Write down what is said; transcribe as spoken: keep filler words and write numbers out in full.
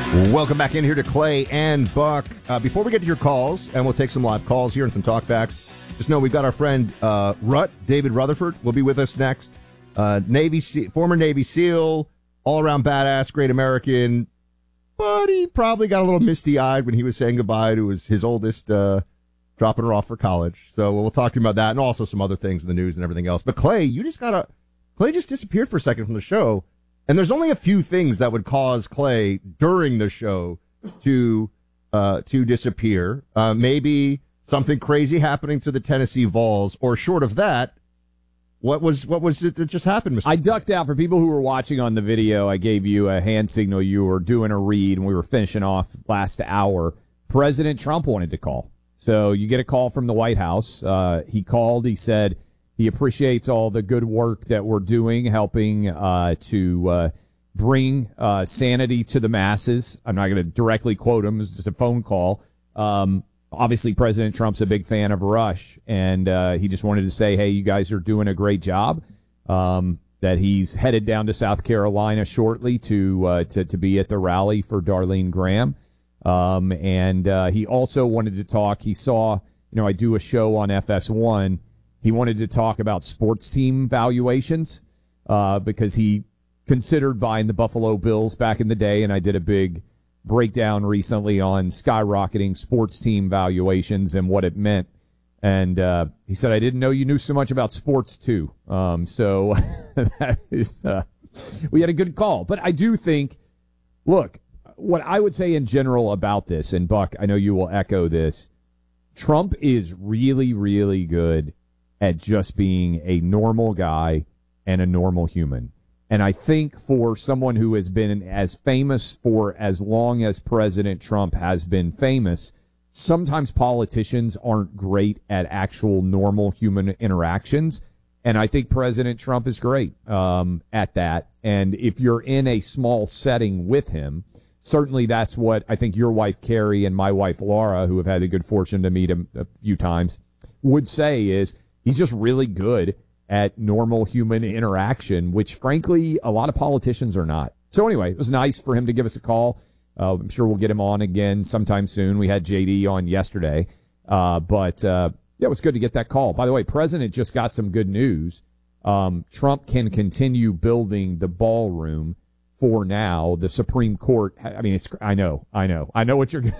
Welcome back in here to Clay and Buck. Uh, before we get to your calls, and we'll take some live calls here and some talkbacks, just know we've got our friend uh, Rut, David Rutherford, will be with us next. Uh, Navy Se- former Navy SEAL, all-around badass, great American, but he probably got a little misty-eyed when he was saying goodbye to his, his oldest, uh, dropping her off for college. So we'll talk to him about that and also some other things in the news and everything else. But Clay, you just got to... Clay just disappeared for a second from the show. And there's only a few things that would cause Clay during the show to uh, to disappear. Uh, maybe something crazy happening to the Tennessee Vols, or short of that, what was what was it that just happened, Mister I ducked out. For people who were watching on the video, I gave you a hand signal. You were doing a read, and we were finishing off last hour. President Trump wanted to call. So you get a call from the White House. Uh, he called. He said he appreciates all the good work that we're doing, helping uh, to uh, bring uh, sanity to the masses. I'm not going to directly quote him. It's just a phone call. Um, obviously, President Trump's a big fan of Rush, and uh, he just wanted to say, hey, you guys are doing a great job, um, that he's headed down to South Carolina shortly to uh, to, to be at the rally for Darlene Graham. Um, and uh, he also wanted to talk. He saw, you know, I do a show on F S one. He wanted to talk about sports team valuations uh, because he considered buying the Buffalo Bills back in the day, and I did a big breakdown recently on skyrocketing sports team valuations and what it meant. And uh, he said, I didn't know you knew so much about sports, too. Um, so that is, uh, we had a good call. But I do think, look, what I would say in general about this, and Buck, I know you will echo this, Trump is really, really good at just being a normal guy and a normal human. And I think for someone who has been as famous for as long as President Trump has been famous, sometimes politicians aren't great at actual normal human interactions. And I think President Trump is great um, at that. And if you're in a small setting with him, certainly that's what I think your wife, Carrie, and my wife, Laura, who have had the good fortune to meet him a few times, would say is, he's just really good at normal human interaction, which, frankly, a lot of politicians are not. So anyway, it was nice for him to give us a call. Uh, I'm sure we'll get him on again sometime soon. We had J D on yesterday. Uh, but, uh, yeah, it was good to get that call. By the way, President just got some good news. Um, Trump can continue building the ballroom for now. The Supreme Court, I mean, it's, I know, I know, I know what you're going to